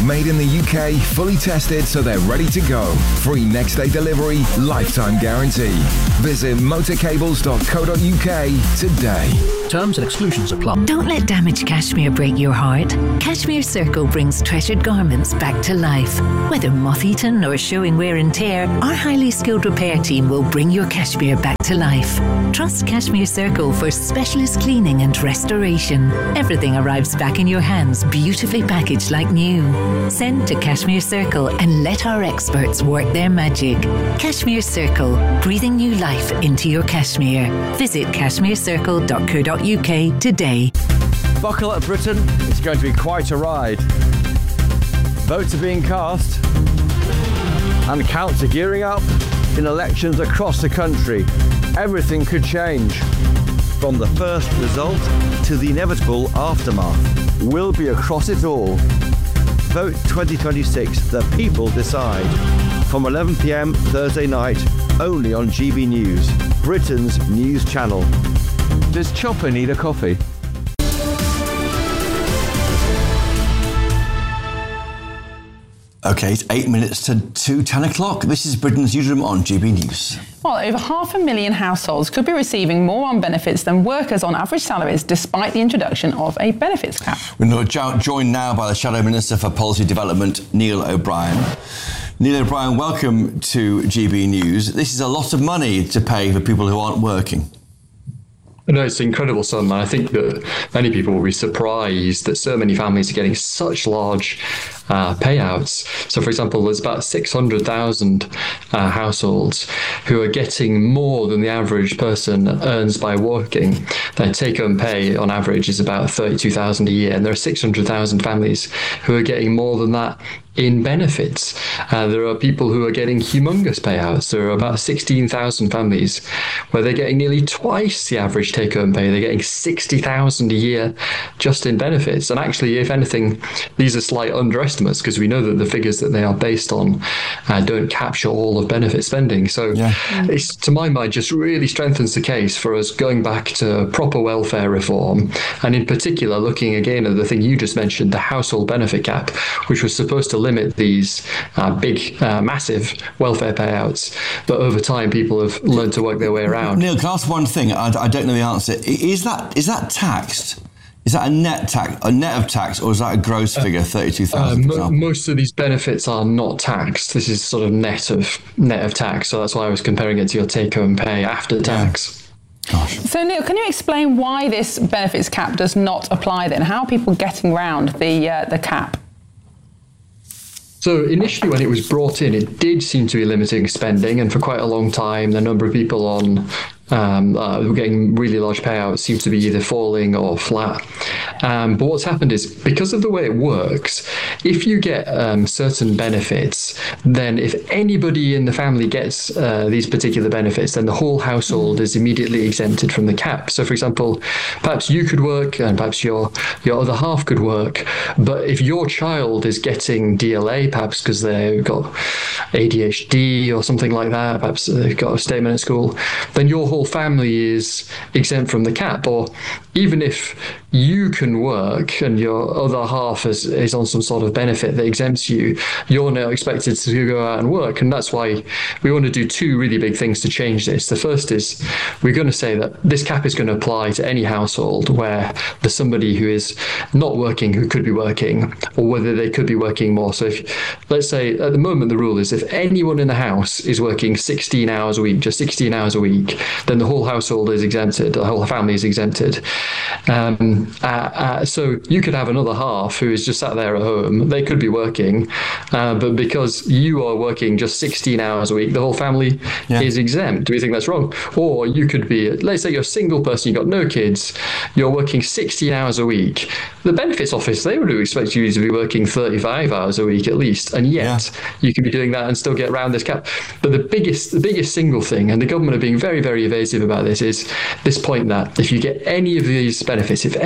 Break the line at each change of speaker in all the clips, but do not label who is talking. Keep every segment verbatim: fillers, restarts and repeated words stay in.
Made in the U K, fully tested so they're ready to go. Free next day delivery, lifetime guarantee. Visit motorcables dot co dot U K today.
Terms and exclusions apply.
Don't let damaged cashmere break your heart. Cashmere Circle brings treasured garments back to life. Whether moth-eaten or showing wear and tear, our highly skilled repair team will bring your cashmere back to life. Trust Cashmere Circle for specialist cleaning and restoration. Everything arrives back in your hands, beautifully packaged like new. Send to Cashmere Circle and let our experts work their magic. Cashmere Circle, breathing new life into your cashmere. Visit cashmere circle dot co dot U K today.
Buckle up, Britain. It's going to be quite a ride. Votes are being cast and counts are gearing up in elections across the country. Everything could change. From the first result to the inevitable aftermath. We'll be across it all. Vote twenty twenty-six, the people decide. From eleven p.m. Thursday night, only on G B News, Britain's news channel. Does Chopper need a coffee?
OK, it's eight minutes to, to ten o'clock. This is Britain's Newsroom on G B News.
Well, over half a million households could be receiving more on benefits than workers on average salaries, despite the introduction of a benefits cap.
We're joined now by the Shadow Minister for Policy Development, Neil O'Brien. Neil O'Brien, welcome to G B News. This is a lot of money to pay for people who aren't working.
No, it's an incredible sum. And I think that many people will be surprised that so many families are getting such large uh, payouts. So, for example, there's about six hundred thousand uh, households who are getting more than the average person earns by working. Their take-home pay on average is about thirty-two thousand dollars a year. And there are six hundred thousand families who are getting more than that in benefits. Uh, there are people who are getting humongous payouts. There are about sixteen thousand families where they're getting nearly twice the average take-home pay. They're getting sixty thousand dollars a year just in benefits. And actually, if anything, these are slight underestimates because we know that the figures that they are based on uh, don't capture all of benefit spending. So yeah. It's, to my mind, just really strengthens the case for us going back to proper welfare reform, and in particular looking again at the thing you just mentioned, the household benefit cap, which was supposed to limit these uh, big, uh, massive welfare payouts. But over time, people have learned to work their way around.
Neil, can I ask one thing? I, I don't know the answer. Is that is that taxed? Is that a net tax, a net of tax, or is that a gross figure, thirty-two thousand?
Uh, mo- most of these benefits are not taxed. This is sort of net of net of tax. So that's why I was comparing it to your take-home pay after tax.
Yeah. Gosh.
So, Neil, can you explain why this benefits cap does not apply then? How are people getting around the uh, the cap?
So initially when it was brought in, it did seem to be limiting spending, and for quite a long time, the number of people on um, uh, who were getting really large payouts seems to be either falling or flat. Um, but what's happened is, because of the way it works, if you get um, certain benefits, then if anybody in the family gets uh, these particular benefits, then the whole household is immediately exempted from the cap. So, for example, perhaps you could work and perhaps your your other half could work, but if your child is getting D L A, perhaps because they've got A D H D or something like that, perhaps they've got a statement at school, then your whole family is exempt from the cap. Or even if you can work and your other half is, is on some sort of benefit that exempts you, you're now expected to go out and work. And that's why we want to do two really big things to change this. The first is we're going to say that this cap is going to apply to any household where there's somebody who is not working who could be working, or whether they could be working more. So if, let's say at the moment, the rule is if anyone in the house is working sixteen hours a week, just sixteen hours a week, then the whole household is exempted, the whole family is exempted. Um, uh, uh, so you could have another half who is just sat there at home. They could be working, uh, but because you are working just sixteen hours a week, the whole family yeah. is exempt. Do we think that's wrong? Or you could be, let's say you're a single person, you've got no kids, you're working sixteen hours a week. The benefits office, they would expect you to be working thirty-five hours a week at least, and yet yeah. you could be doing that and still get around this cap. But the biggest, the biggest single thing, and the government are being very, very evasive about this, is this point that if you get any of these benefits, if any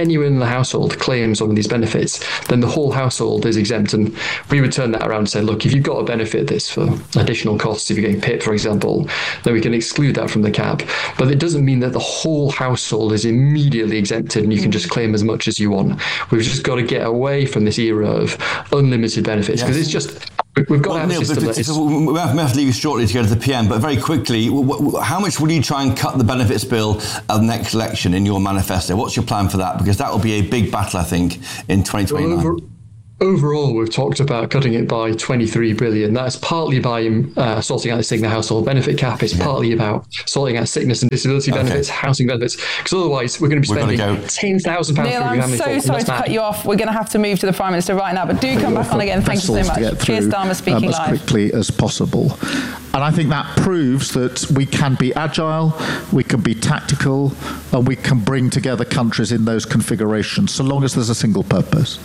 anyone in the household claims on these benefits, then the whole household is exempt. And we would turn that around and say, look, if you've got a benefit this for additional costs, if you're getting P I P, for example, then we can exclude that from the cap. But it doesn't mean that the whole household is immediately exempted and you can just claim as much as you want. We've just got to get away from this era of unlimited benefits, because yes. it's just... We've got well, to have Neil, a system that is...
We have, we have to leave you shortly to go to the P M, but very quickly, how much will you try and cut the benefits bill at the next election in your manifesto? What's your plan for that? Because that will be a big battle, I think, in twenty twenty-nine. Well, over,
overall, we've talked about cutting it by twenty-three billion. That's partly by uh, sorting out the Cigna household benefit cap. It's yeah. partly about sorting out sickness and disability okay. benefits, housing benefits, because otherwise we're going to be spending go. ten thousand pounds
Neil,
for
I'm
family.
so sorry to cut you off. We're going to have to move to the Prime Minister right now, but do come back on again. Thank you so much. Keir Starmer speaking
um, as
live.
As quickly as possible. And I think that proves that we can be agile, we can be tactical, and we can bring together countries in those configurations, so long as there's a single purpose.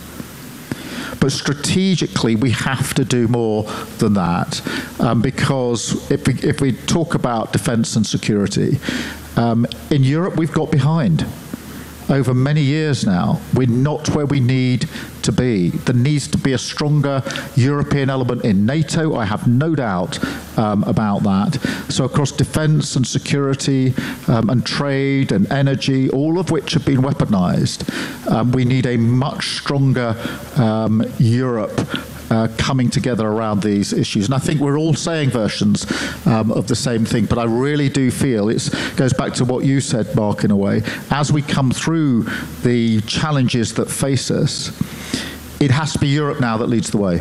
But strategically, we have to do more than that, um, because if we, if we talk about defence and security, um, in Europe we've got behind. Over many years now, we're not where we need to be. There needs to be a stronger European element in NATO. I have no doubt um, about that. So across defence and security um, and trade and energy, all of which have been weaponised, um, we need a much stronger um, Europe Uh, coming together around these issues. And I think we're all saying versions um, of the same thing, but I really do feel it goes back to what you said, Mark, in a way. As we come through the challenges that face us, it has to be Europe now that leads the way.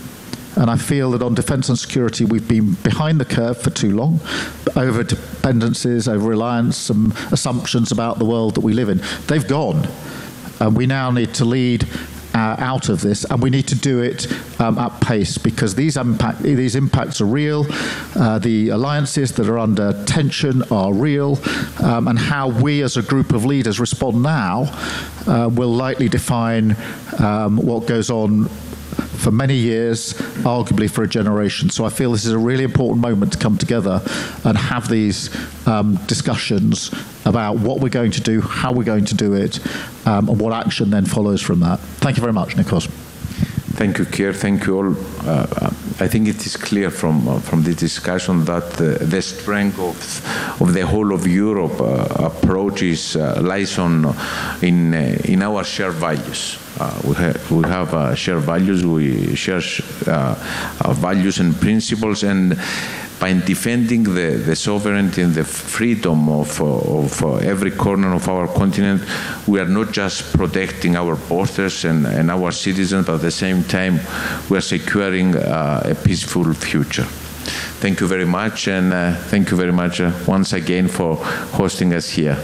And I feel that on defence and security, we've been behind the curve for too long, over dependencies, over reliance, some assumptions about the world that we live in. They've gone. And we now need to lead Uh, out of this, and we need to do it um, at pace, because these impact these impacts are real. Uh, the alliances that are under tension are real, um, and how we as a group of leaders respond now uh, will likely define um, what goes on for many years, arguably for a generation. So I feel this is a really important moment to come together and have these um, discussions about what we're going to do, how we're going to do it, um, and what action then follows from that. Thank you very much, Nikos.
Thank you, Keir. Thank you all. Uh, I think it is clear from uh, from this discussion that uh, the strength of of the whole of Europe uh, approach is uh, lies on in uh, in our shared values. Uh, we, ha we have uh, shared values. We share uh, uh, values and principles, and by defending the, the sovereignty and the freedom of, uh, of uh, every corner of our continent, we are not just protecting our borders and, and our citizens, but at the same time, we are securing uh, a peaceful future. Thank you very much, and uh, thank you very much uh, once again for hosting us here.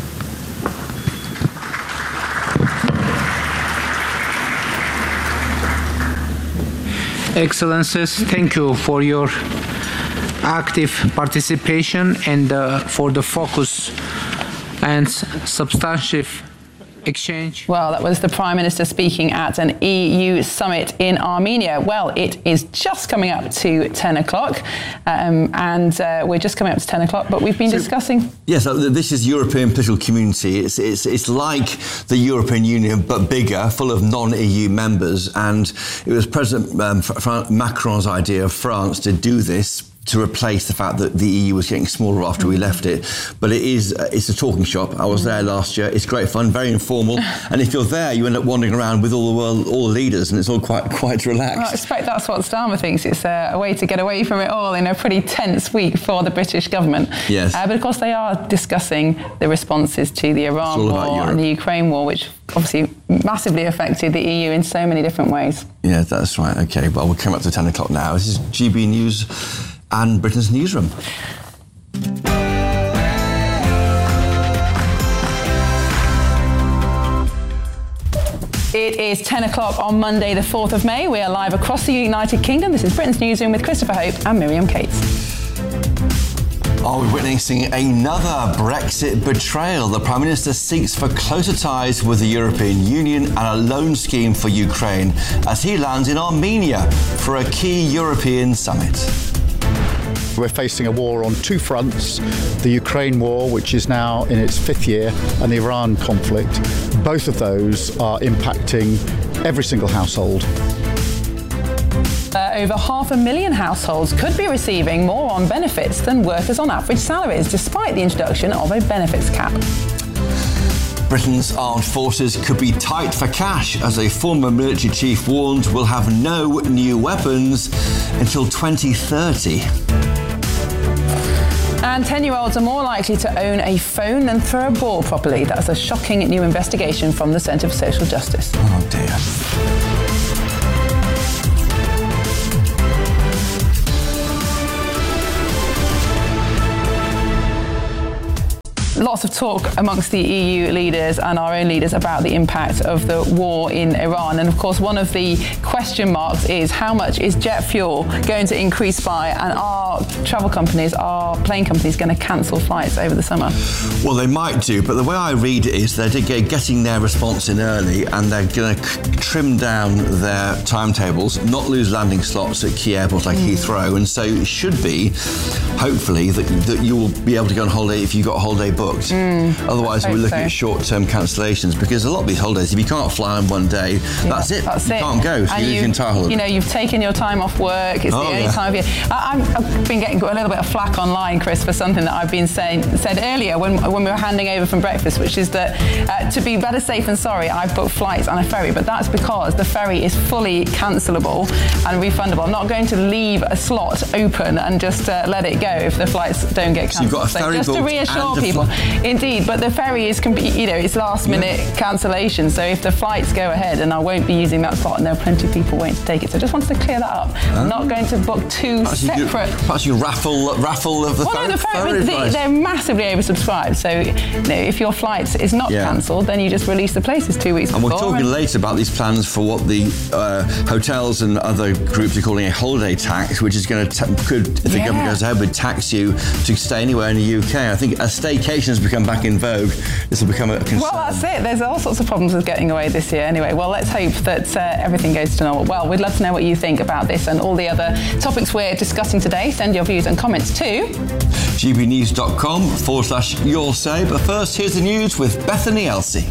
Excellencies, thank you for your active participation and uh, for the focus and substantive exchange.
Well, that was the Prime Minister speaking at an E U summit in Armenia. Well, it is just coming up to ten o'clock, um, and uh, we're just coming up to ten o'clock, but we've been so, discussing...
Yes, this is European political community. It's, it's, it's like the European Union, but bigger, full of non-E U members, and it was President um, Macron's idea of France to do this, to replace the fact that the E U was getting smaller after we left it. But it is, uh, it's a talking shop. I was there last year. It's great fun, very informal. And if you're there, you end up wandering around with all the world, all the leaders, and it's all quite quite relaxed.
Well, I expect that's what Starmer thinks. It's a, a way to get away from it all in a pretty tense week for the British government.
Yes.
Uh, but of course, they are discussing the responses to the Iran war and the Ukraine war, which obviously massively affected the E U in so many different ways.
Yeah, that's right. OK, well, we'll come up to ten o'clock now. This is G B News and Britain's Newsroom.
It is ten o'clock on Monday, the fourth of May. We are live across the United Kingdom. This is Britain's Newsroom with Christopher Hope and Miriam Cates.
Are we witnessing another Brexit betrayal? The Prime Minister seeks for closer ties with the European Union and a loan scheme for Ukraine as he lands in Armenia for a key European summit.
We're facing a war on two fronts, the Ukraine war, which is now in its fifth year, and the Iran conflict. Both of those are impacting every single household.
Uh, over half a million households could be receiving more on benefits than workers on average salaries, despite the introduction of a benefits cap.
Britain's armed forces could be tight for cash as a former military chief warned we'll have no new weapons until twenty thirty.
And ten-year-olds are more likely to own a phone than throw a ball properly. That's a shocking new investigation from the Centre for Social Justice.
Oh dear.
Lots of talk amongst the E U leaders and our own leaders about the impact of the war in Iran. And of course, one of the question marks is how much is jet fuel going to increase by, and are travel companies, are plane companies going to cancel flights over the summer?
Well, they might do, but the way I read it is they're getting their response in early and they're going to trim down their timetables, not lose landing slots at key airports like mm. Heathrow. And so it should be, hopefully, that, that you will be able to go on holiday if you've got a holiday booked. Mm, Otherwise, we're looking so. at short-term cancellations, because a lot of these holidays, if you can't fly on one day, yeah, that's it. That's you it. can't go. So you lose your entire holiday.
You know, you've taken your time off work. It's oh, the only yeah. time of year. I, I'm, I've been getting a little bit of flack online, Chris, for something that I've been saying said earlier when when we were handing over from breakfast, which is that uh, to be better safe than sorry, I've booked flights on a ferry, but that's because the ferry is fully cancelable and refundable. I'm not going to leave a slot open and just uh, let it go if the flights don't get cancelled.
So you've got a ferry
so just to reassure people, fl- indeed, but the ferry is, you know, it's last minute yeah. cancellation. So if the flights go ahead, and I won't be using that slot, and there are plenty of people waiting to take it. So I just wanted to clear that up. Uh, I'm not going to book two
perhaps
separate.
You, perhaps you raffle raffle of the
well,
ferry.
No, the ferry,
ferry
the, they're massively oversubscribed. So you know, if your flight is not yeah. cancelled, then you just release the places two weeks
and
before.
And we're talking and later about these plans for what the uh, hotels and other groups are calling a holiday tax, which is going to ta- could, if yeah. the government goes ahead, would tax you to stay anywhere in the U K. I think as staycation has become back in vogue, this will become a concern.
Well, that's it. There's all sorts of problems with getting away this year anyway. Well, let's hope that uh, everything goes to normal. Well, we'd love to know what you think about this and all the other topics we're discussing today. Send your views and comments to
gbnews.com forward slash your say. But first, here's the news with Bethany Elsey.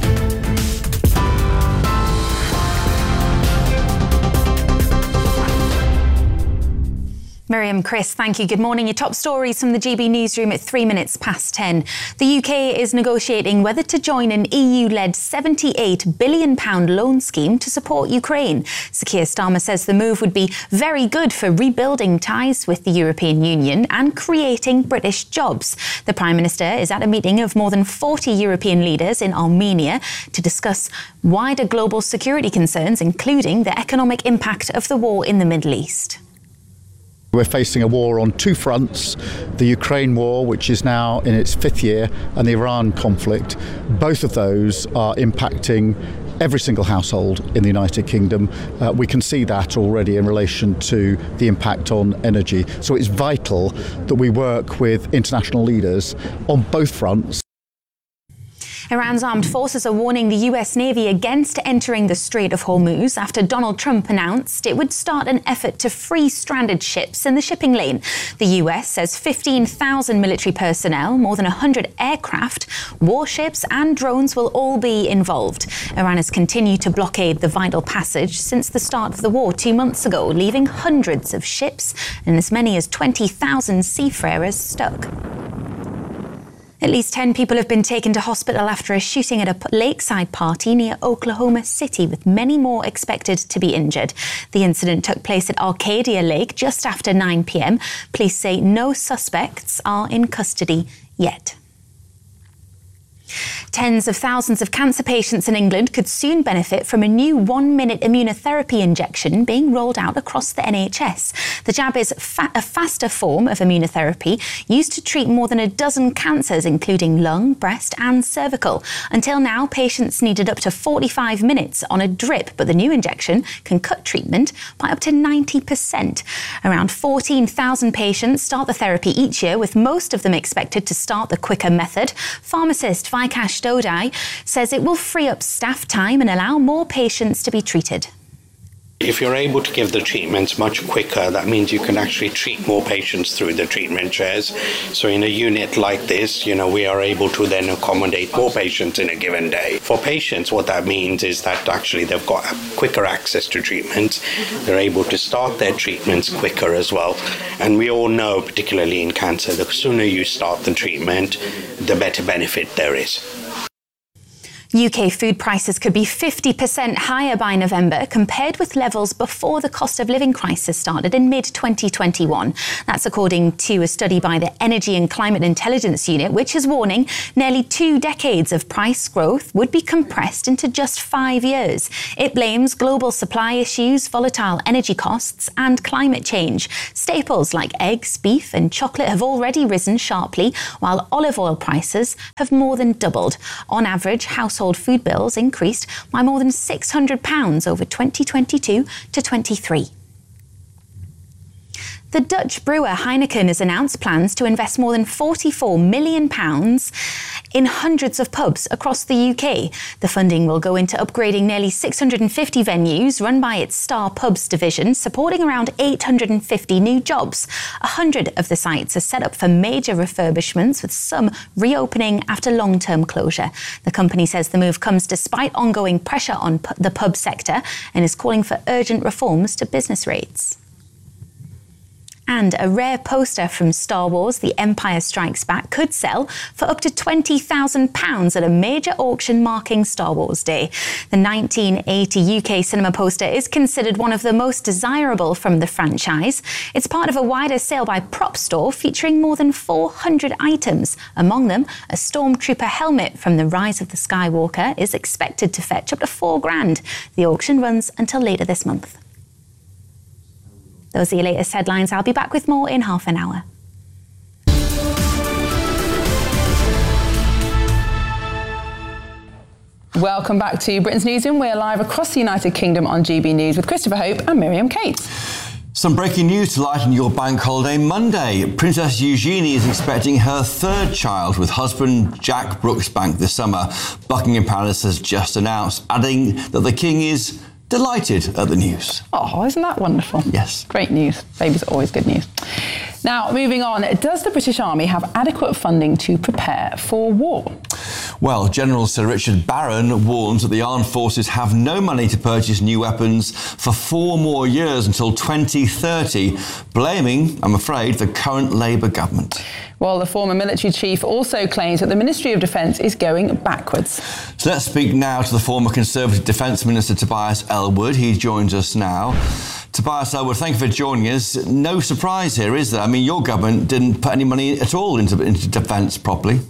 Miriam, Chris, thank you. Good morning. Your top stories from the G B newsroom at three minutes past ten. The U K is negotiating whether to join an E U-led seventy-eight billion pounds loan scheme to support Ukraine. Sir Keir Starmer says the move would be very good for rebuilding ties with the European Union and creating British jobs. The Prime Minister is at a meeting of more than forty European leaders in Armenia to discuss wider global security concerns, including the economic impact of the war in the Middle East.
We're facing a war on two fronts, the Ukraine war, which is now in its fifth year, and the Iran conflict. Both of those are impacting every single household in the United Kingdom. Uh, we can see that already in relation to the impact on energy. So it's vital that we work with international leaders on both fronts.
Iran's armed forces are warning the U S Navy against entering the Strait of Hormuz after Donald Trump announced it would start an effort to free stranded ships in the shipping lane. The U S says fifteen thousand military personnel, more than one hundred aircraft, warships and drones will all be involved. Iran has continued to blockade the vital passage since the start of the war two months ago, leaving hundreds of ships and as many as twenty thousand seafarers stuck. At least ten people have been taken to hospital after a shooting at a lakeside party near Oklahoma City, with many more expected to be injured. The incident took place at Arcadia Lake just after nine p.m. Police say no suspects are in custody yet. Tens of thousands of cancer patients in England could soon benefit from a new one-minute immunotherapy injection being rolled out across the N H S. The jab is fa- a faster form of immunotherapy used to treat more than a dozen cancers, including lung, breast and cervical. Until now, patients needed up to forty-five minutes on a drip, but the new injection can cut treatment by up to ninety percent. Around fourteen thousand patients start the therapy each year, with most of them expected to start the quicker method. Pharmacist Vikash Dodai says it will free up staff time and allow more patients to be treated.
If you're able to give the treatments much quicker, that means you can actually treat more patients through the treatment chairs. So in a unit like this, you know, we are able to then accommodate more patients in a given day. For patients, what that means is that actually they've got quicker access to treatments. They're able to start their treatments quicker as well. And we all know, particularly in cancer, the sooner you start the treatment, the better benefit there is.
U K food prices could be fifty percent higher by November compared with levels before the cost of living crisis started in mid twenty twenty-one. That's according to a study by the Energy and Climate Intelligence Unit, which is warning nearly two decades of price growth would be compressed into just five years. It blames global supply issues, volatile energy costs and climate change. Staples like eggs, beef and chocolate have already risen sharply, while olive oil prices have more than doubled. On average, household food bills increased by more than six hundred pounds over twenty twenty-two to twenty-three. The Dutch brewer Heineken has announced plans to invest more than forty-four million pounds in hundreds of pubs across the U K. The funding will go into upgrading nearly six hundred fifty venues run by its Star Pubs division, supporting around eight hundred fifty new jobs. one hundred of the sites are set up for major refurbishments, with some reopening after long-term closure. The company says the move comes despite ongoing pressure on pu- the pub sector and is calling for urgent reforms to business rates. And a rare poster from Star Wars, The Empire Strikes Back, could sell for up to twenty thousand pounds at a major auction marking Star Wars Day. The nineteen eighty U K cinema poster is considered one of the most desirable from the franchise. It's part of a wider sale by Prop Store featuring more than four hundred items. Among them, a Stormtrooper helmet from The Rise of the Skywalker is expected to fetch up to four grand. The auction runs until later this month. Those are your latest headlines. I'll be back with more in half an hour.
Welcome back to Britain's Newsroom. We're live across the United Kingdom on G B News with Christopher Hope and Miriam Cates.
Some breaking news to lighten your bank holiday Monday. Princess Eugenie is expecting her third child with husband Jack Brooksbank this summer. Buckingham Palace has just announced, adding that the King is delighted at the news.
Oh, isn't that wonderful?
Yes.
Great news. Babies are always good news. Now, moving on, does the British Army have adequate funding to prepare for war?
Well, General Sir Richard Barron warns that the armed forces have no money to purchase new weapons for four more years until twenty thirty, blaming, I'm afraid, the current Labour government.
Well, the former military chief also claims that the Ministry of Defence is going backwards.
So let's speak now to the former Conservative Defence Minister Tobias Ellwood. He joins us now. Tobias Ellwood, thank you for joining us. No surprise here, is there? I mean, your government didn't put any money at all into, into defence properly.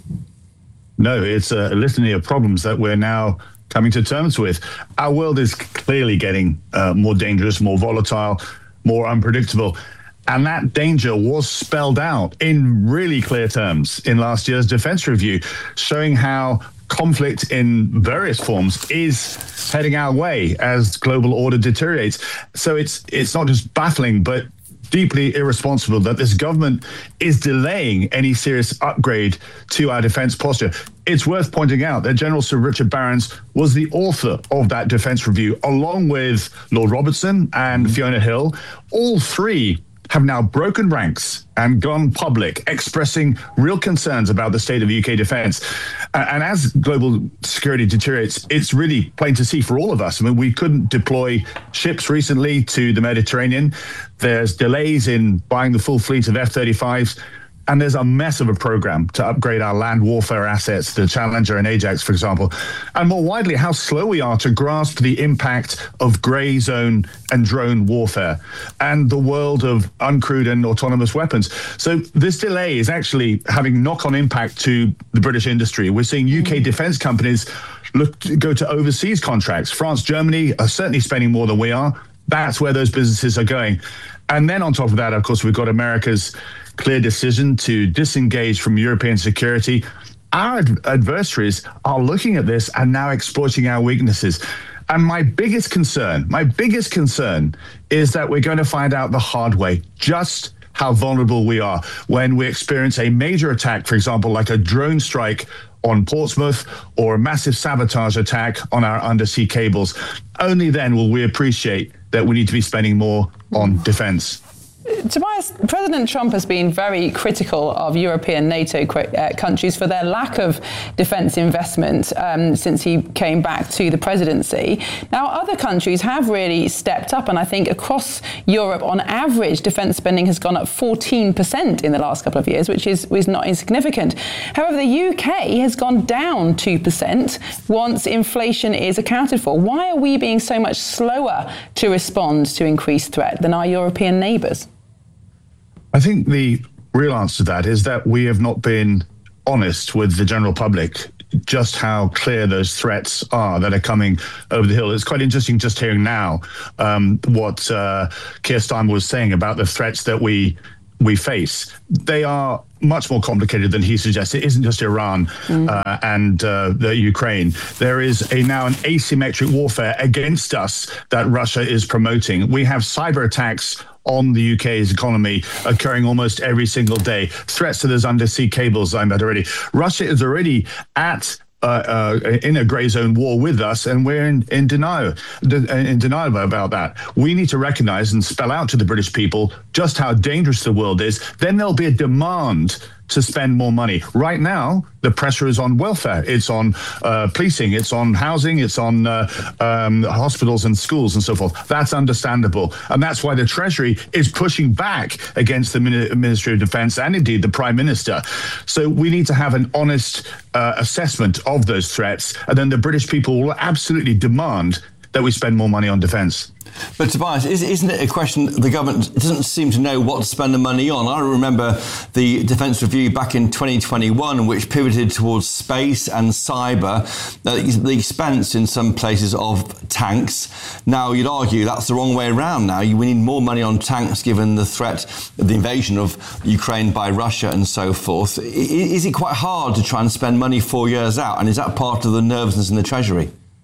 No, it's a litany of problems that we're now coming to terms with. Our world is clearly getting uh, more dangerous, more volatile, more unpredictable. And that danger was spelled out in really clear terms in last year's Defence Review, showing how conflict in various forms is heading our way as global order deteriorates. So it's it's not just baffling, but deeply irresponsible that this government is delaying any serious upgrade to our defence posture. It's worth pointing out that General Sir Richard Barron was the author of that Defence Review, along with Lord Robertson and mm-hmm. Fiona Hill. All three have now broken ranks and gone public, expressing real concerns about the state of U K defence. Uh, and as global security deteriorates, it's really plain to see for all of us. I mean, we couldn't deploy ships recently to the Mediterranean. There's delays in buying the full fleet of F thirty-fives. And there's a mess of a program to upgrade our land warfare assets, the Challenger and Ajax, for example. And more widely, how slow we are to grasp the impact of grey zone and drone warfare and the world of uncrewed and autonomous weapons. So this delay is actually having knock-on impact to the British industry. We're seeing U K defence companies look to go to overseas contracts. France, Germany are certainly spending more than we are. That's where those businesses are going. And then on top of that, of course, we've got America's clear decision to disengage from European security. Our ad- adversaries are looking at this and now exploiting our weaknesses. And my biggest concern, my biggest concern is that we're going to find out the hard way just how vulnerable we are when we experience a major attack, for example, like a drone strike on Portsmouth or a massive sabotage attack on our undersea cables. Only then will we appreciate that we need to be spending more on defense.
Tobias, President Trump has been very critical of European NATO uh, countries for their lack of defence investment um, since he came back to the presidency. Now, other countries have really stepped up, and I think across Europe, on average, defence spending has gone up fourteen percent in the last couple of years, which is, is not insignificant. However, the U K has gone down two percent once inflation is accounted for. Why are we being so much slower to respond to increased threat than our European neighbours?
I think the real answer to that is that we have not been honest with the general public just how clear those threats are that are coming over the hill. It's quite interesting just hearing now um, what uh, Keir Starmer was saying about the threats that we we face. They are much more complicated than he suggests. It isn't just Iran mm. uh, and uh, the Ukraine. There is a now an asymmetric warfare against us that Russia is promoting. We have cyber attacks on the U K's economy occurring almost every single day. Threats to those undersea cables I met already. Russia is already at Uh, uh, in a grey zone war with us, and we're in, in denial in denial about that. We need to recognise and spell out to the British people just how dangerous the world is. Then there'll be a demand to spend more money. Right now, the pressure is on welfare. It's on uh, policing. It's on housing. It's on uh, um, hospitals and schools and so forth. That's understandable. And that's why the Treasury is pushing back against the Ministry of Defence and indeed the Prime Minister. So we need to have an honest uh, assessment of those threats. And then the British people will absolutely demand that we spend more money on defence.
But Tobias, isn't it a question the government doesn't seem to know what to spend the money on? I remember the Defence Review back in twenty twenty-one, which pivoted towards space and cyber, uh, the expense in some places of tanks. Now, you'd argue that's the wrong way around now. We need more money on tanks given the threat of the invasion of Ukraine by Russia and so forth. Is it quite hard to try and spend money four years out? And is that part of the nervousness in the Treasury?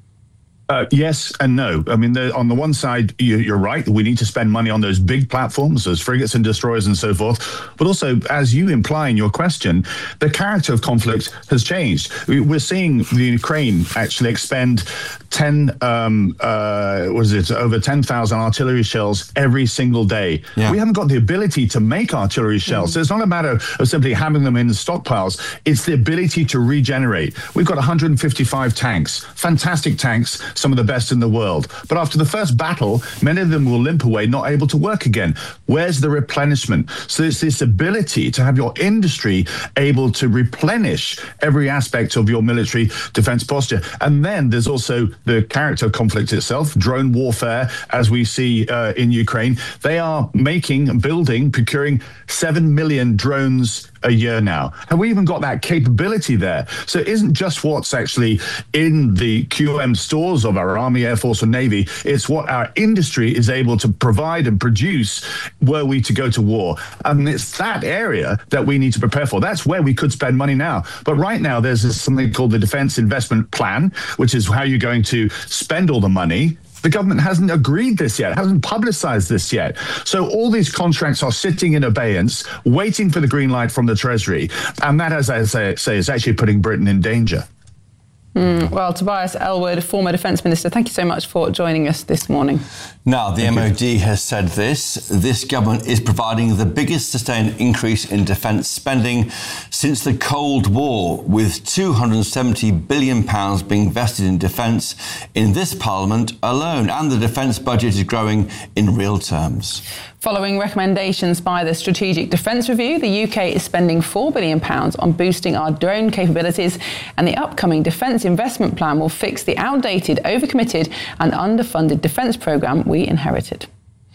Uh, yes and no. I mean, the, on the one side, you, you're right. We need to spend money on those big platforms, those frigates and destroyers and so forth. But also, as you imply in your question, the character of conflict has changed. We, we're seeing the Ukraine actually expend ten, um, uh, what is it, over ten thousand artillery shells every single day. Yeah. We haven't got the ability to make artillery shells. Mm. So it's not a matter of simply having them in stockpiles. It's the ability to regenerate. We've got one hundred fifty-five tanks, fantastic tanks, some of the best in the world. But after the first battle, many of them will limp away, not able to work again. Where's the replenishment? So it's this ability to have your industry able to replenish every aspect of your military defense posture. And then there's also the character of conflict itself, drone warfare, as we see uh, in Ukraine. They are making, building, procuring seven million drones a year now. Have we even got that capability there? So it isn't just what's actually in the Q M stores of our Army, Air Force and Navy. It's what our industry is able to provide and produce were we to go to war. And it's that area that we need to prepare for. That's where we could spend money now. But right now, there's this, something called the Defence Investment Plan, which is how you're going to spend all the money. The government hasn't agreed this yet, hasn't publicised this yet. So all these contracts are sitting in abeyance, waiting for the green light from the Treasury. And that, as I say, say is actually putting Britain in danger.
Mm, well, Tobias Ellwood, former Defence Minister, thank you so much for joining us this morning.
Now, the Thank M O D you. has said this. This government is providing the biggest sustained increase in defence spending since the Cold War, with two hundred seventy billion pounds being invested in defence in this Parliament alone. And the defence budget is growing in real terms.
Following recommendations by the Strategic Defence Review, the U K is spending four billion pounds on boosting our drone capabilities, and the upcoming Defence Investment Plan will fix the outdated, overcommitted and underfunded defence programme we inherited.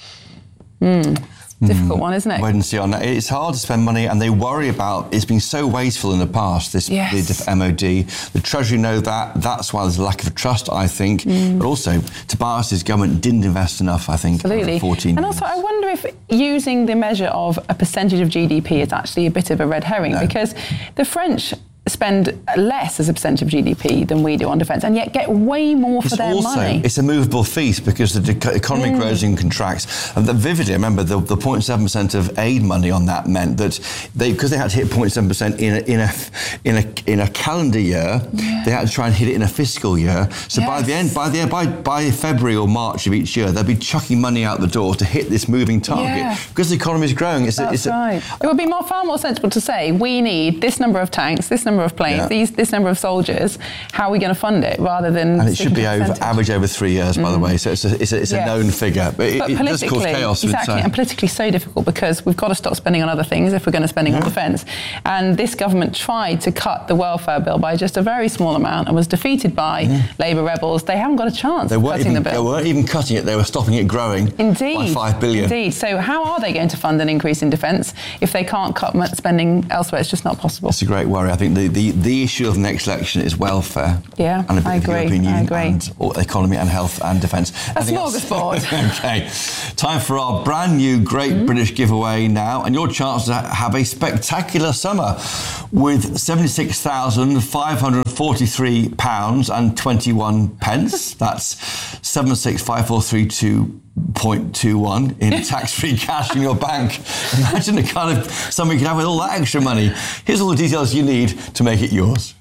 Mm. Difficult mm, one, isn't it?
Wait and see on that. It's hard to spend money, and they worry about it's been so wasteful in the past, this yes. the M O D. The Treasury know that. That's why there's a lack of trust, I think. Mm. But also, Tobias's government didn't invest enough, I think.
Absolutely.
fourteen
And also, I wonder if using the measure of a percentage of G D P is actually a bit of a red herring, no. because the French spend less as a percentage of G D P than we do on defence, and yet get way more for
it's
their
also,
money.
It's a movable feast because the de- economy mm. grows and contracts. And the, vividly, I remember the, the zero point seven percent of aid money on that meant that they, because they had to hit zero point seven percent in a, in a in a in a calendar year, yeah. they had to try and hit it in a fiscal year. So yes. by the end, by the by by February or March of each year, they'll be chucking money out the door to hit this moving target
yeah.
because the economy is growing. It's
That's
a, it's
right.
A,
it would be more far more sensible to say we need this number of tanks, this number of planes, yeah. these this number of soldiers. How are we going to fund it, rather than
and it should be over, average over three years, mm. by the way. So it's a, it's a, it's
yes.
a known figure, but it,
but
it does cause chaos.
Exactly,
with, uh,
and politically so difficult because we've got to stop spending on other things if we're going to spending yeah. on defence. And this government tried to cut the welfare bill by just a very small amount and was defeated by yeah. Labour rebels. They haven't got a chance
they
of
weren't
cutting
even,
the bill.
They weren't even cutting it; they were stopping it growing.
Indeed,
by five billion.
Indeed. So how are they going to fund an increase in defence if they can't cut spending elsewhere? It's just not possible.
It's a great worry. I think the, the, the issue of the next election is welfare.
Yeah,
and a bit
I
of
agree.
European Union
I agree.
and or economy and health and defence.
A smorgasbord.
Okay, time for our brand new Great mm-hmm. British giveaway now, and your chance to have a spectacular summer with seventy-six thousand five hundred forty-three pounds and twenty-one pence. That's seven six five four three two. point two one in tax-free cash in your bank. Imagine the kind of summer you could have with all that extra money. Here's all the details you need to make it yours.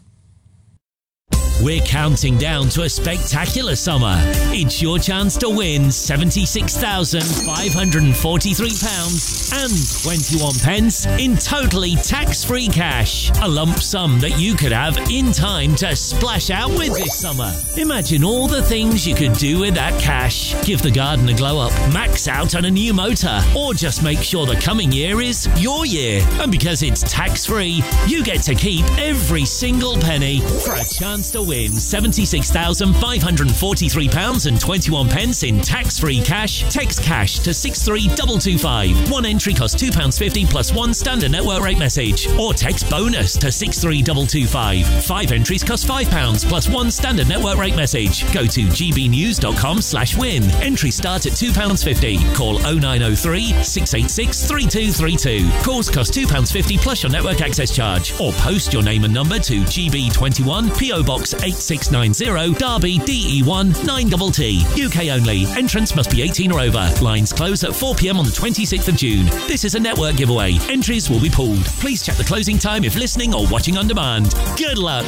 We're counting down to a spectacular summer. It's your chance to win seventy-six thousand five hundred forty-three pounds and twenty-one pence in totally tax-free cash. A lump sum that you could have in time to splash out with this summer. Imagine all the things you could do with that cash. Give the garden a glow up, max out on a new motor, or just make sure the coming year is your year. And because it's tax-free, you get to keep every single penny for a chance to win seventy-six thousand five hundred forty-three pounds and twenty-one pence in tax-free cash. Text cash to six three two two five. One entry costs two pounds fifty plus one standard network rate message. Or text bonus to six three two two five. Five entries cost five pounds plus one standard network rate message. Go to gbnews.com slash win. Entries start at two pounds fifty. Call oh nine oh three, six eight six, three two three two. Calls cost two pounds fifty plus your network access charge. Or post your name and number to G B twenty-one, P O Box eight six nine zero, Derby, D E one nine T T. U K only. Entrance must be eighteen or over. Lines close at four p.m. on the twenty-sixth of June. This is a network giveaway. Entries will be pulled. Please check the closing time if listening or watching on demand. Good luck.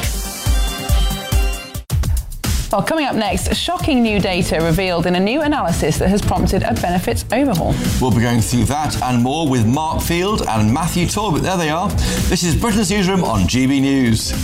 Well, coming up next, shocking new data revealed in a new analysis that has prompted a benefits overhaul.
We'll be going through that and more with Mark Field and Matthew Talbot. There they are. This is Britain's Newsroom on G B News.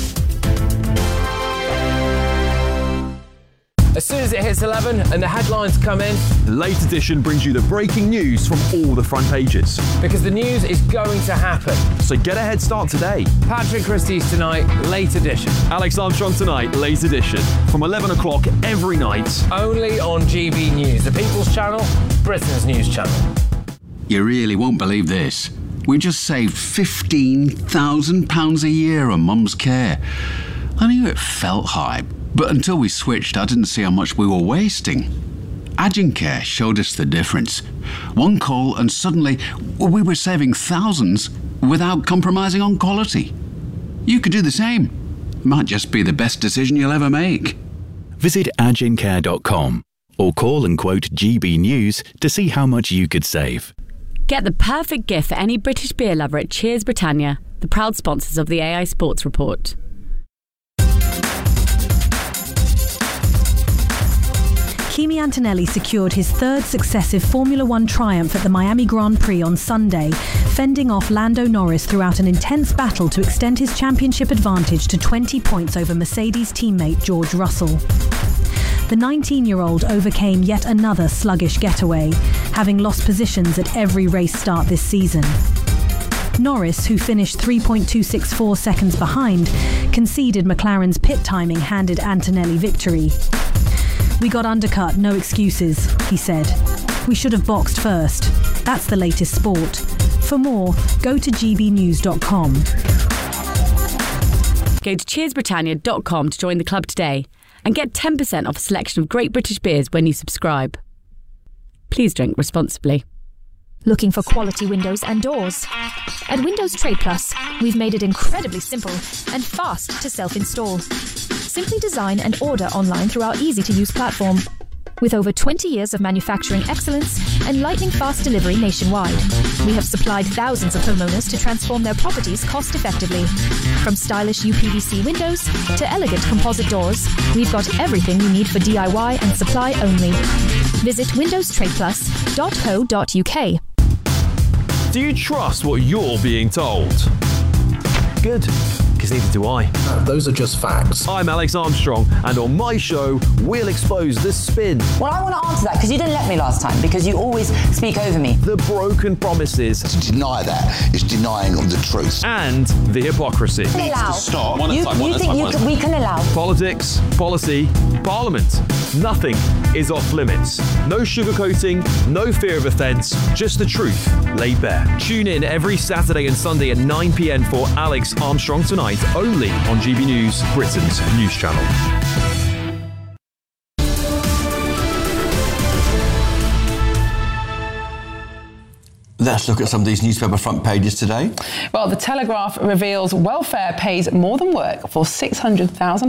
As soon as it hits eleven and the headlines come in,
the Late Edition brings you the breaking news from all the front pages.
Because the news is going to happen.
So get a head start today.
Patrick Christie's tonight, Late Edition.
Alex Armstrong tonight, Late Edition. From eleven o'clock every night.
Only on G B News, the People's Channel, Britain's news channel.
You really won't believe this. We just saved fifteen thousand pounds a year on Mum's care. I knew it felt high, but until we switched, I didn't see how much we were wasting. Agencare showed us the difference. One call and suddenly we were saving thousands without compromising on quality. You could do the same. Might just be the best decision you'll ever make.
Visit agencare dot com or call and quote G B News to see how much you could save.
Get the perfect gift for any British beer lover at Cheers Britannia, the proud sponsors of the A I Sports Report.
Kimi Antonelli secured his third successive Formula One triumph at the Miami Grand Prix on Sunday, fending off Lando Norris throughout an intense battle to extend his championship advantage to twenty points over Mercedes teammate George Russell. The nineteen-year-old overcame yet another sluggish getaway, having lost positions at every race start this season. Norris, who finished three point two six four seconds behind, conceded McLaren's pit timing handed Antonelli victory. "We got undercut, no excuses," he said. "We should have boxed first. That's the latest sport. For more, go to g b news dot com.
Go to cheers britannia dot com to join the club today and get ten percent off a selection of great British beers when you subscribe. Please drink responsibly.
Looking for quality windows and doors? At Windows Trade Plus, we've made it incredibly simple and fast to self-install. Simply design and order online through our easy-to-use platform. With over twenty years of manufacturing excellence and lightning-fast delivery nationwide, we have supplied thousands of homeowners to transform their properties cost-effectively. From stylish U P V C windows to elegant composite doors, we've got everything you need for D I Y and supply only. Visit windows trade plus dot co dot U K.
Do you trust what you're being told? Good, because neither do I.
No, those are just facts.
I'm Alex Armstrong, and on my show, we'll expose the spin.
Well, I want to answer that, because you didn't let me last time, because you always speak over me.
The broken promises.
To deny that is denying the truth.
And the hypocrisy.
Allow.
Stop.
You, you think you can, we can allow?
Politics, policy, parliament. Nothing is off limits. No sugarcoating, no fear of offence, just the truth laid bare. Tune in every Saturday and Sunday at nine p.m. for Alex Armstrong Tonight, only on G B News, Britain's news channel.
Let's look at some of these newspaper front pages today.
Well, the Telegraph reveals welfare pays more than work for six hundred thousand